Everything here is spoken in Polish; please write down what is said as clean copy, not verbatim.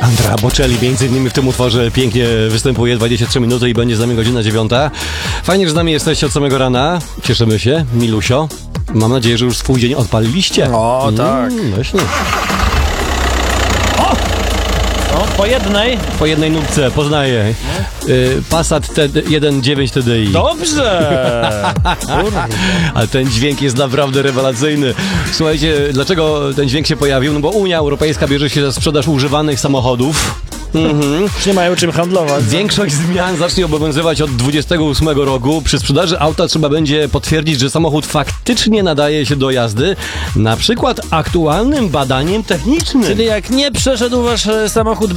Andrea Bocelli między innymi w tym utworze pięknie występuje, 23 minuty i będzie z nami godzina 9. Fajnie, że z nami jesteście od samego rana. Cieszymy się, Milusio. Mam nadzieję, że już swój dzień odpaliliście. O, tak. Właśnie. Po jednej nutce, poznaję. Passat 1.9 TDI. Dobrze! Ale ten dźwięk jest naprawdę rewelacyjny. Słuchajcie, dlaczego ten dźwięk się pojawił? No bo Unia Europejska bierze się za sprzedaż używanych samochodów. Już nie mają czym handlować. Większość zmian zacznie obowiązywać od 28 roku. Przy sprzedaży auta trzeba będzie potwierdzić, że samochód faktycznie nadaje się do jazdy, na przykład aktualnym badaniem technicznym. Czyli jak nie przeszedł wasz samochód